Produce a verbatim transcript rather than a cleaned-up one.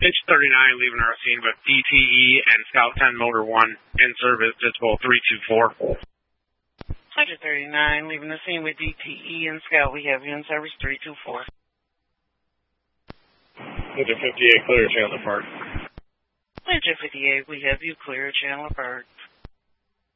Pitch thirty-nine leaving our scene with D T E and Scout ten Motor one in service, Dispo three two four. Hunter thirty-nine leaving the scene with D T E and Scout. We have you in service three two four. Hunter fifty-eight, clear Chandler Park. Hunter fifty-eight, we have you clear Chandler Park.